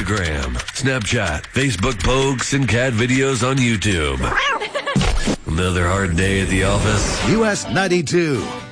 Instagram, Snapchat, Facebook pokes, and cat videos on YouTube. Another hard day at the office. US 92.